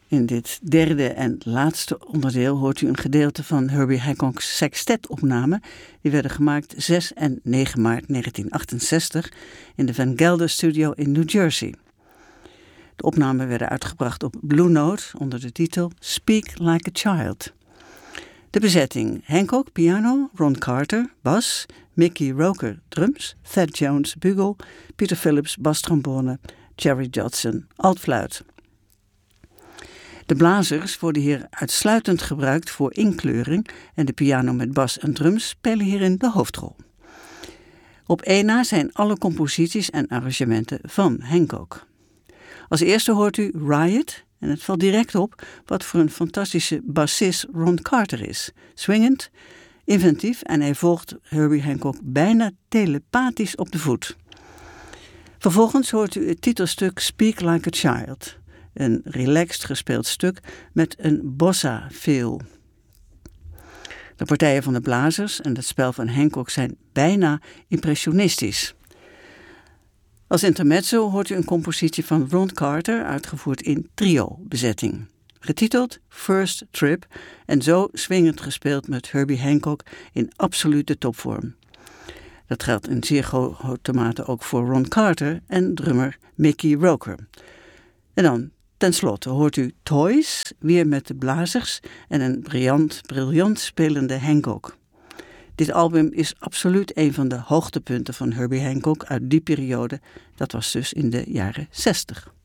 In dit derde en laatste onderdeel hoort u een gedeelte van Herbie Hancock's sextetopname. Die werden gemaakt 6 en 9 maart 1968 in de Van Gelder Studio in New Jersey. De opnamen werden uitgebracht op Blue Note onder de titel Speak Like a Child. De bezetting: Hancock piano, Ron Carter bas, Mickey Roker drums, Thad Jones bugel, Peter Phillips bastrombone, Jerry Judson altfluit. De blazers worden hier uitsluitend gebruikt voor inkleuring en de piano met bas en drums spelen hierin de hoofdrol. Op 1 na zijn alle composities en arrangementen van Hancock. Als eerste hoort u Riot en het valt direct op wat voor een fantastische bassist Ron Carter is. Swingend, inventief en hij volgt Herbie Hancock bijna telepathisch op de voet. Vervolgens hoort u het titelstuk Speak Like a Child. Een relaxed gespeeld stuk met een bossa-feel. De partijen van de blazers en het spel van Hancock zijn bijna impressionistisch. Als intermezzo hoort u een compositie van Ron Carter, uitgevoerd in trio-bezetting. Getiteld First Trip en zo swingend gespeeld met Herbie Hancock in absolute topvorm. Dat geldt in zeer grote mate ook voor Ron Carter en drummer Mickey Roker. En dan ten slotte hoort u Toys, weer met de blazers en een briljant spelende Hancock. Dit album is absoluut een van de hoogtepunten van Herbie Hancock uit die periode. Dat was dus in de jaren 60.